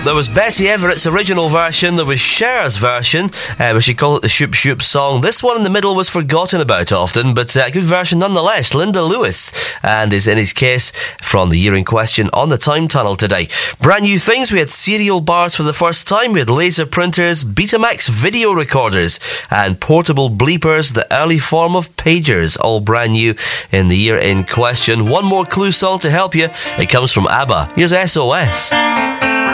There was Betty Everett's original version, there was Cher's version, we should call it the Shoop Shoop song. This one in the middle was forgotten about often, but a good version nonetheless. Linda Lewis, and is in his case from the year in question on the Time Tunnel today. Brand new things, we had cereal bars for the first time, we had laser printers, Betamax video recorders, and portable bleepers, the early form of pagers, all brand new in the year in question. One more clue song to help you. It comes from ABBA. Here's SOS.